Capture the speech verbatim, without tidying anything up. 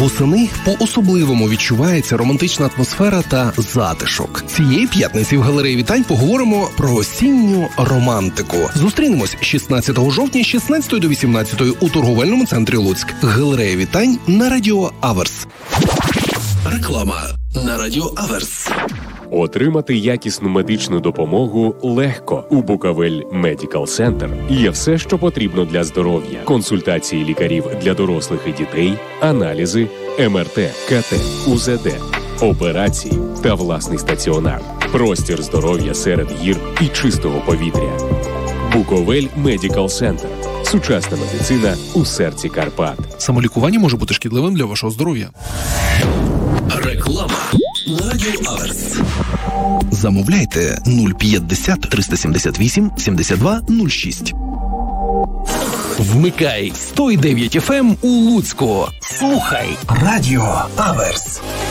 Восени по-особливому відчувається романтична атмосфера та затишок. Цієї п'ятниці в галереї вітань поговоримо про осінню романтику. Зустрінемось шістнадцятого жовтня з шістнадцятої до вісімнадцятої у торговельному центрі Луцьк. Галерея вітань на Радіо Аверс. Реклама на Радіо Аверс. Отримати якісну медичну допомогу легко. У Буковель Медикал Центр є все, що потрібно для здоров'я. Консультації лікарів для дорослих і дітей, аналізи, ем ер те, ка те, у зет де, операції та власний стаціонар. Простір здоров'я серед гір і чистого повітря. Буковель Медикал Центр. Сучасна медицина у серці Карпат. Самолікування може бути шкідливим для вашого здоров'я. Реклама на Радіо Аверс. Замовляйте нуль п'ятдесят триста сімдесят вісім сімдесят два нуль шість. Вмикай сто дев'ять еф ем у Луцьку. Слухай Радіо Аверс.